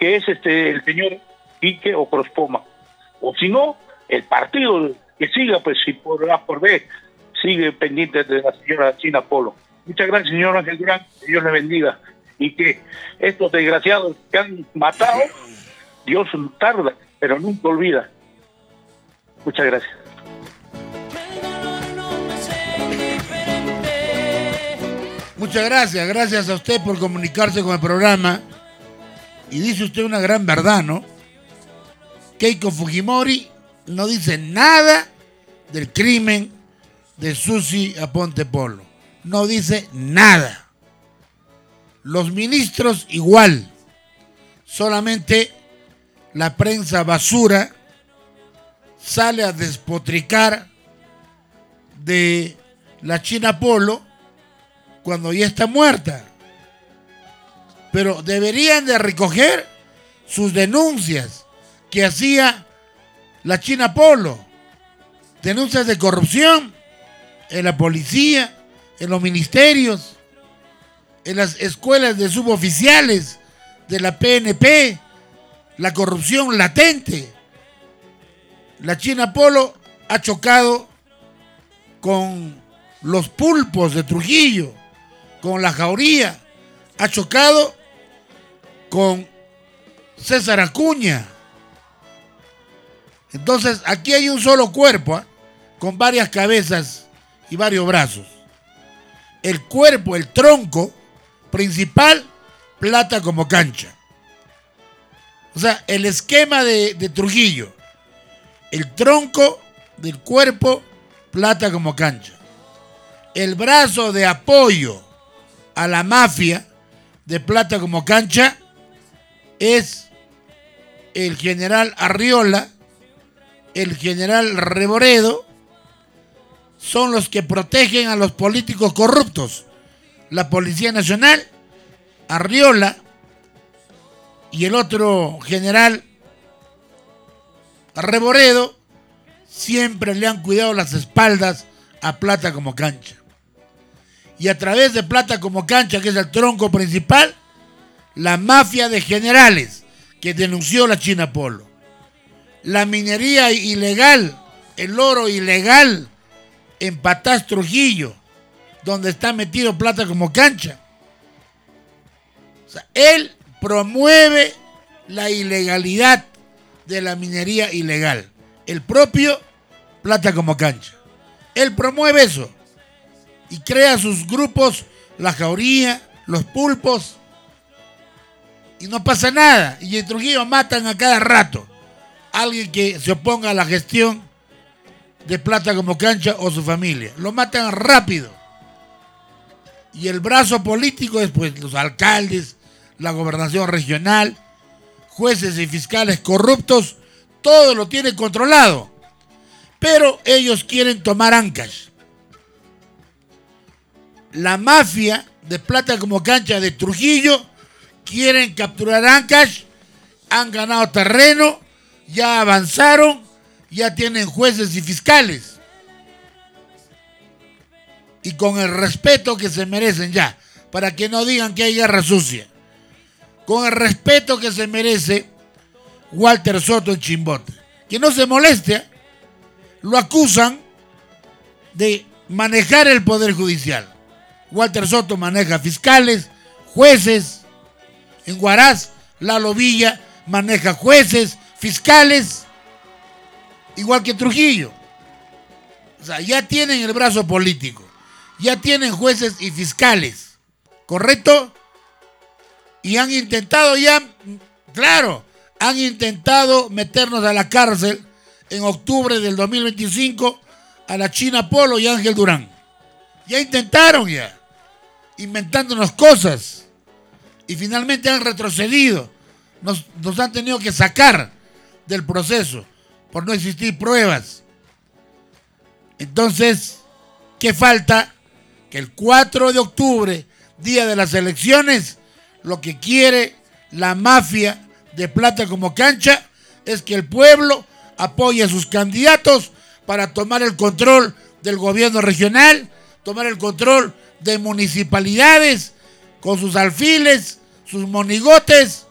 que es el señor Quique Ocrospoma. O si no, el partido que siga, pues si por A por B sigue pendiente de la señora China Polo. Muchas gracias, señor Ángel Durán, que Dios le bendiga. Y que estos desgraciados que han matado, Dios tarda, pero nunca olvida. Muchas gracias. Muchas gracias, gracias a usted por comunicarse con el programa. Y dice usted una gran verdad, ¿no? Keiko Fujimori no dice nada del crimen de Susi Aponte Polo. No dice nada. Los ministros igual. Solamente la prensa basura sale a despotricar de la China Polo cuando ya está muerta. Pero deberían de recoger sus denuncias que hacía la China Polo. Denuncias de corrupción en la policía, en los ministerios, en las escuelas de suboficiales de la PNP, la corrupción latente. La China Polo ha chocado con los pulpos de Trujillo, con la Jauría, ha chocado con César Acuña. Entonces aquí hay un solo cuerpo, con varias cabezas y varios brazos. El cuerpo, el tronco principal, plata como cancha. O sea, el esquema de Trujillo, el tronco del cuerpo, plata como cancha. El brazo de apoyo a la mafia de plata como cancha es el general Arriola, el general Reboredo, son los que protegen a los políticos corruptos. La Policía Nacional, Arriola y el otro general Reboredo siempre le han cuidado las espaldas a plata como cancha. Y a través de plata como cancha, que es el tronco principal, la mafia de generales que denunció la China Polo. La minería ilegal, el oro ilegal en Patás, Trujillo, donde está metido plata como cancha. O sea, él promueve la ilegalidad de la minería ilegal. El propio plata como cancha. Él promueve eso y crea sus grupos, la Jauría, los pulpos, y no pasa nada. Y en Trujillo matan a cada rato a alguien que se oponga a la gestión de plata como cancha o su familia. Lo matan rápido. Y el brazo político es pues los alcaldes, la gobernación regional, jueces y fiscales corruptos, todo lo tienen controlado. Pero ellos quieren tomar Ancash. La mafia de plata como cancha de Trujillo quieren capturar Ancash, han ganado terreno, ya avanzaron, ya tienen jueces y fiscales. Y con el respeto que se merecen ya, para que no digan que hay guerra sucia. Con el respeto que se merece Walter Soto en Chimbote. Que no se moleste, lo acusan de manejar el Poder Judicial. Walter Soto maneja fiscales, jueces. En Huaraz, Lalo Villa maneja jueces, fiscales, igual que Trujillo. O sea, ya tienen el brazo político, ya tienen jueces y fiscales, ¿correcto? Y han intentado ya, claro, han intentado meternos a la cárcel en octubre del 2025 a la China Polo y Ángel Durán. Ya intentaron ya, inventándonos cosas. Y finalmente han retrocedido. Nos han tenido que sacar del proceso por no existir pruebas. Entonces, ¿qué falta? Que el 4 de octubre, día de las elecciones, lo que quiere la mafia de plata como cancha es que el pueblo apoye a sus candidatos para tomar el control del gobierno regional, tomar el control de municipalidades con sus alfiles, sus monigotes